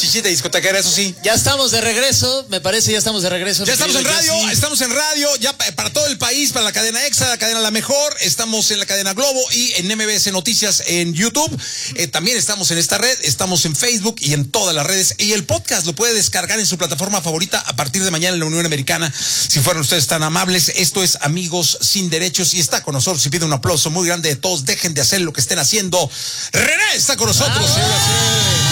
salchichita discotequera, eso sí. Ya estamos de regreso, me parece, ya estamos de regreso. Ya estamos en radio, ya para todo el país, para la cadena EXA, la cadena La Mejor, estamos en la cadena Globo y en MBS Noticias en YouTube. También estamos en esta red, estamos en Facebook y en todas las redes. Y el podcast lo puede descargar en su plataforma favorita a partir de mañana en la Unión Americana, si fueran ustedes tan amables. Esto es Amigos Sin Derechos y está con nosotros y pide un aplauso muy grande de todos. Dejen de hacer lo que estén haciendo. René está con nosotros, señoras y señores.